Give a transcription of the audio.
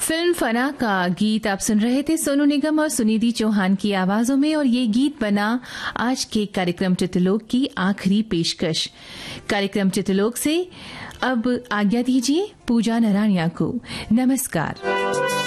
Film फना का गीत आप सुन रहे थे सोनू निगम और सुनिधि चौहान की आवाजों में, और ये गीत बना आज के कार्यक्रम चित्रलोक की आखिरी पेशकश। कार्यक्रम चित्रलोक से अब आज्ञा दीजिए पूजा नरानिया को। नमस्कार।